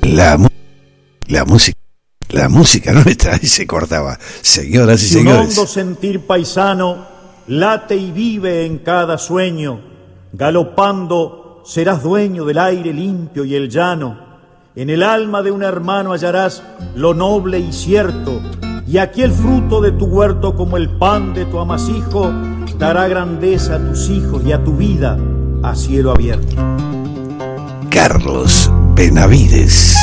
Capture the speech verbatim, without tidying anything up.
La, la música, la música nuestra, y se cortaba. Señoras y Si un señores. hondo sentir paisano late y vive en cada sueño, galopando serás dueño del aire limpio y el llano. En el alma de un hermano hallarás lo noble y cierto, y aquí el fruto de tu huerto, como el pan de tu amasijo, dará grandeza a tus hijos y a tu vida a cielo abierto. Carlos Benavides.